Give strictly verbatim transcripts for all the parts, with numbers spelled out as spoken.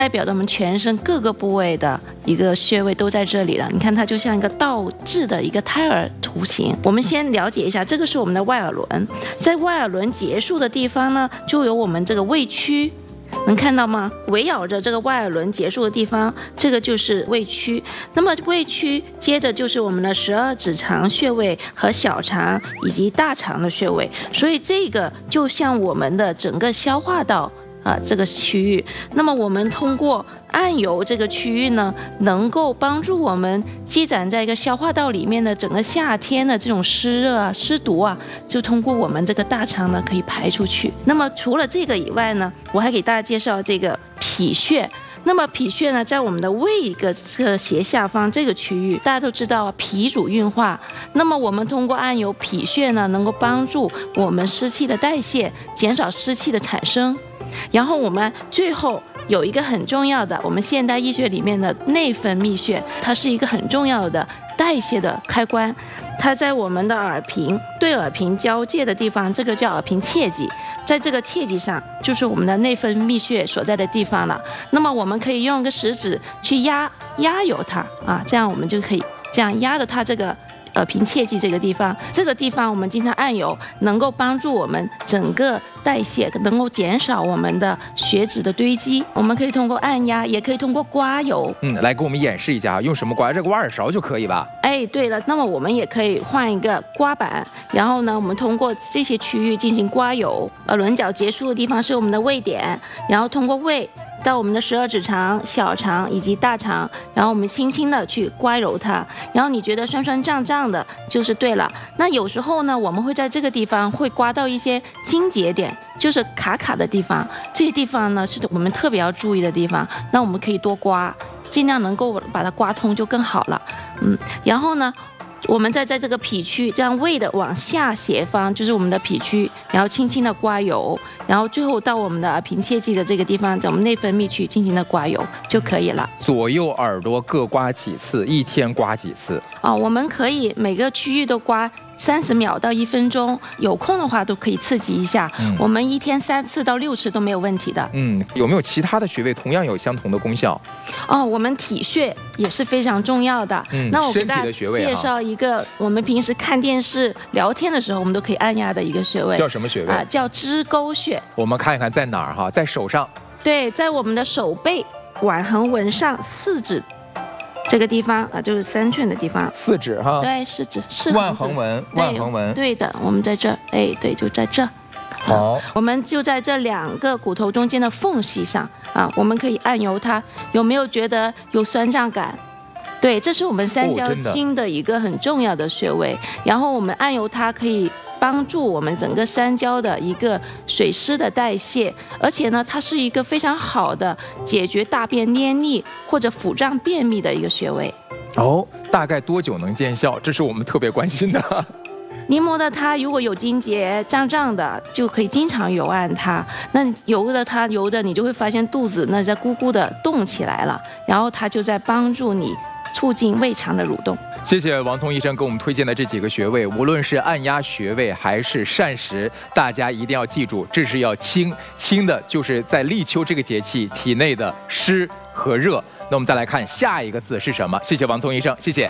代表着我们全身各个部位的一个穴位都在这里了。你看它就像一个倒置的一个胎儿图形。我们先了解一下，这个是我们的外耳轮，在外耳轮结束的地方呢，就有我们这个胃区。能看到吗？围绕着这个外耳轮结束的地方，这个就是胃区。那么胃区接着就是我们的十二指肠穴位和小肠以及大肠的穴位，所以这个就像我们的整个消化道啊、呃、这个区域。那么我们通过按揉这个区域呢，能够帮助我们积攒在一个消化道里面的整个夏天的这种湿热啊、湿毒啊，就通过我们这个大肠呢可以排出去。那么除了这个以外呢，我还给大家介绍这个脾穴。那么脾穴呢，在我们的胃一个这个斜下方这个区域，大家都知道啊，脾主运化。那么我们通过按揉脾穴呢，能够帮助我们湿气的代谢，减少湿气的产生。然后我们最后有一个很重要的，我们现代医学里面的内分泌穴，它是一个很重要的代谢的开关。它在我们的耳屏对耳屏交界的地方，这个叫耳屏切迹，在这个切迹上就是我们的内分泌穴所在的地方了。那么我们可以用一个食指去压压揉它啊，这样我们就可以这样压着它这个耳屏切迹这个地方，这个地方我们经常按揉，能够帮助我们整个代谢，能够减少我们的血脂的堆积。我们可以通过按压，也可以通过刮揉。 嗯，来给我们演示一下，用什么刮？这个挖耳勺就可以吧？ 哎，对了，那么我们也可以换一个刮板，然后呢，我们通过这些区域进行刮揉。耳轮角结束的地方是我们的胃点，然后通过胃到我们的十二指肠、小肠以及大肠，然后我们轻轻的去刮揉它，然后你觉得酸酸胀胀的，就是对了。那有时候呢，我们会在这个地方会刮到一些经节点，就是卡卡的地方，这些地方呢是我们特别要注意的地方，那我们可以多刮，尽量能够把它刮通就更好了。嗯，然后呢，我们再在这个脾区，这样胃的往下斜方就是我们的脾区，然后轻轻的刮揉，然后最后到我们的耳屏切迹的这个地方，在我们内分泌区轻轻的刮揉就可以了。 左右耳朵各刮几次？一天刮几次？ 哦，我们可以每个区域都刮三十秒到一分钟，有空的话都可以刺激一下。嗯、我们一天三次到六次都没有问题的。 嗯，有没有其他的穴位同样有相同的功效？ 哦，我们体穴也是非常重要的。 嗯， 那我给大家身体的穴位介绍一个，我们平时看电视、聊天的时候，我们都可以按压的一个穴位。 叫什么穴位？ 啊，叫支沟穴。 我们看一看在哪儿哈，在手上。 对，在我们的手背腕横纹上四指。这个地方啊，就是三寸的地方， 四指哈， 对，四指，四腕横纹，腕横纹， 对的，我们在这，哎，对，就在这， 好， 我们就在这两个骨头中间的缝隙上啊，我们可以按揉它，有没有觉得有酸胀感？对，这是我们三焦经的一个很重要的穴位，然后我们按揉它可以帮助我们整个三焦的一个水湿的代谢，而且呢，它是一个非常好的解决大便黏腻或者腹胀便秘的一个穴位。 哦，大概多久能见效？这是我们特别关心的。 你摸到它，如果有经节胀胀的，就可以经常揉按它。那揉着它，揉着你就会发现肚子那在咕咕的动起来了，然后它就在帮助你促进胃肠的蠕动。 谢谢王聪医生给我们推荐的这几个穴位，无论是按压穴位还是膳食，大家一定要记住，这是要清清的，就是在立秋这个节气体内的湿和热。那我们再来看下一个字是什么？谢谢王聪医生，谢谢。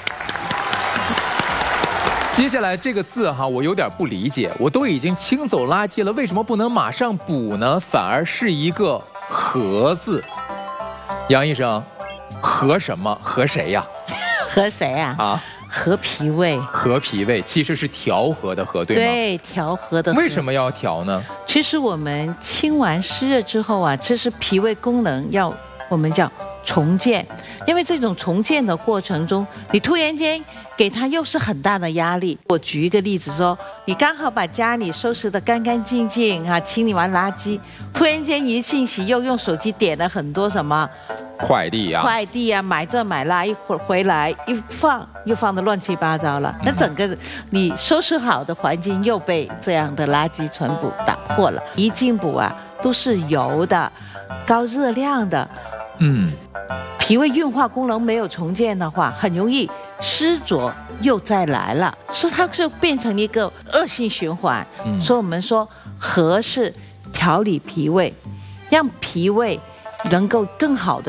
接下来这个字哈，我有点不理解，我都已经清走垃圾了，为什么不能马上补呢？反而是一个和字。杨医生，和什么？和谁呀？ 和谁啊？啊，和脾胃。 和脾胃其实是调和的和，对吗？ 对，调和的和。 为什么要调呢？ 其实我们清完湿热之后啊，这是脾胃功能要我们叫重建，因为这种重建的过程中，你突然间给他又是很大的压力。我举一个例子说，你刚好把家里收拾得干干净净啊，清理完垃圾，突然间一信息又用手机点了很多什么快递啊， 快递啊，买这买那，一会儿回来一放又放得乱七八糟了，那整个你收拾好的环境又被这样的垃圾全部打破了。一进补啊，都是油的、高热量的。嗯，脾胃运化功能没有重建的话，很容易湿浊又再来了，所以它就变成一个恶性循环。嗯、所以我们说和是调理脾胃，让脾胃能够更好的